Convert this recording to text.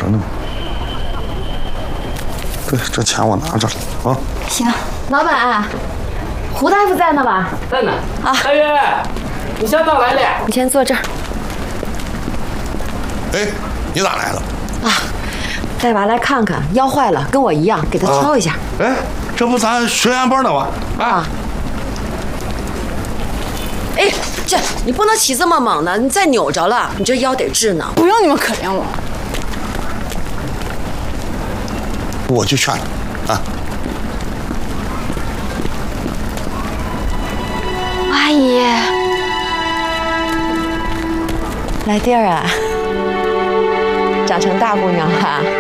呢。对，这钱我拿着了啊。 行，老板，胡大夫在呢吧？ 在呢。 啊， 大约，你先到来了。 你先坐这儿。 哎，你咋来了？ 啊，带娃来看看，腰坏了，跟我一样，给他敲一下。 哎，这不咱学员班的吗？ 啊。哎，这你不能起这么猛的，你再扭着了，你这腰得治呢。 不用你们可怜我。 我去劝他啊。 阿姨，来地儿啊，长成大姑娘了。